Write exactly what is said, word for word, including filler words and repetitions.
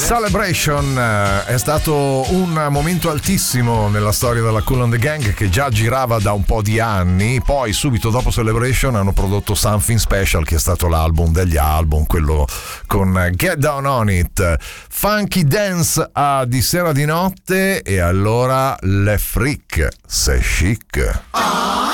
Celebration eh, è stato un momento altissimo nella storia della Kool and the Gang, che già girava da un po' di anni. Poi subito dopo Celebration hanno prodotto Something Special, che è stato l'album degli album, quello con Get Down On It. Funky Dance a di sera di notte, e allora le freak, c'est chic.